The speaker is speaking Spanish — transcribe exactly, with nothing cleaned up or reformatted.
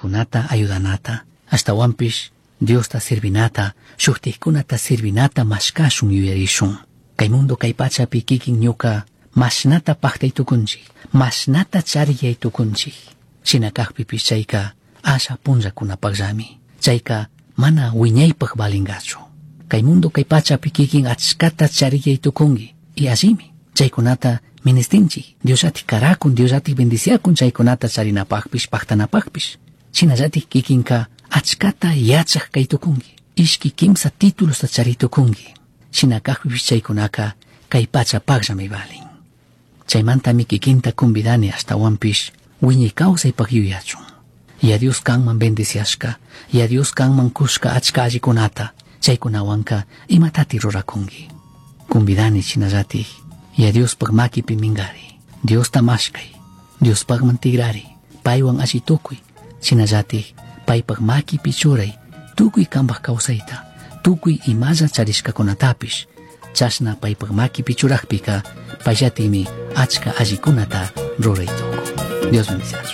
paykunata ayudanata, hasta wampish Diosta servinata, shuktikunata servinata mashkashun yuyarishun. Kay mundo kay pachapi kikin ñuka mashnata paktaytukunchik, mashnata chariyaytukunchik. Shinakakpipish chayka asha punllakunapaqllami, chayka mana wiñaypaq balingachu. Kay mundo kay pachapi kikin achkata chariyaytukunki, y allimi chaykunata menestinchik, Diosati karakun, Diosati bendiciakun chaykunata charinapaqpish paktanapaqpish. Shinallatik kikinka achkata yachaq kaytukunki, ishki kimsa títulosta charitukunki. Shinakakpish chaykunaka kay pachapaqllami balin. Chaymantami kikinta convidani hasta wampish wiñay kawsaypaq yuyachun. Ya Dios kanman bendiciashka, ya Dios kanman kushka achka allikunata, chaykunawanka imatati rurakunki. Convidani shinallatik, ya Dios paq makipi mingari, Dios tamashkay, Dios paqman tigrari, paywan alli tukuy, shinallatik paypaq makipi churay, tukuy kanpaq kawsayta, tukuy imalla charishkakunatapish, chashna paypaq makipi churaqpika, payllatimi achka allikunata ruraytuku. Dios bendice.